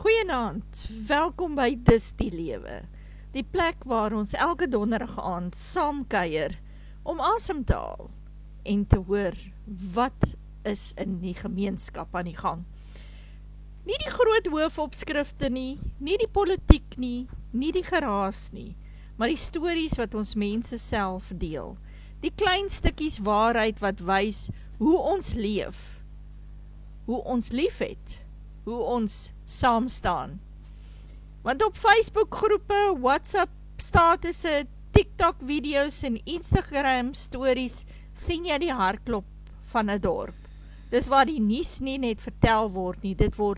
Goeienaand, welkom by Dis die Lewe, die plek waar ons elke donderdag aand saam kuier om asem te haal en te hoor wat is in die gemeenskap aan die gang. Nie die groot hoofopskrifte nie die politiek nie die geraas nie, maar die stories wat ons mense self deel, die klein stukkies waarheid wat wys hoe ons leef, hoe ons lief het, hoe ons saam staan. Want op Facebook groepe, WhatsApp statusse, TikTok video's en Instagram stories sien jy die hartklop van 'n dorp. Dis waar die nuus nie net vertel word nie, dit word